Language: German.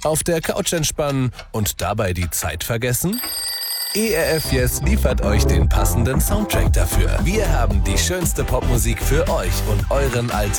Auf der Couch entspannen und dabei die Zeit vergessen? ERF Yes liefert euch den passenden Soundtrack dafür. Wir haben die schönste Popmusik für euch und euren Alltag.